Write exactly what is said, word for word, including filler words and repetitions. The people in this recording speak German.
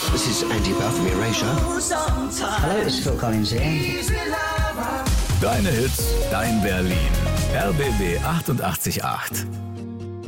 This is Andy Bell from Erasure. Hello, it's Phil Collins here. Deine Hits, dein Berlin. R B B achtundachtzig Komma acht.